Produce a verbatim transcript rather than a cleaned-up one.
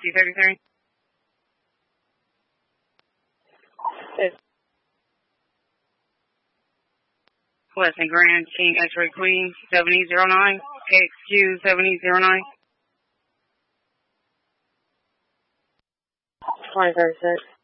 fifty thirty-three. Western Grand King X-Ray Queen seventy zero nine, K X Q seventy zero nine. twenty thirty-six.